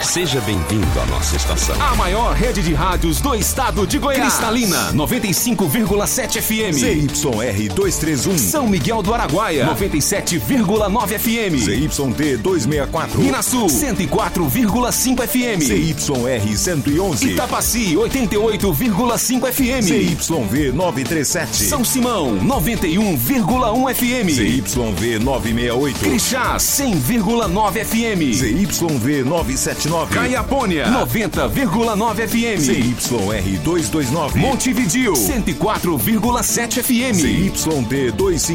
Seja bem-vindo à nossa estação. A maior rede de rádios do estado de Goiás. Cristalina, 95,7 FM. ZYR 231. São Miguel do Araguaia, 97,9 FM. ZYD 264. Minasul, 104,5 FM. ZYR 111. Itapaci, 88,5 FM. ZYV 937. São Simão, 91,1 FM. ZYV 968. Crixás, 100,9 FM. ZYV 979. Caiapônia, 90,9 FM. ZYR 229. Montevidéu, 104,7 FM. ZYD 250.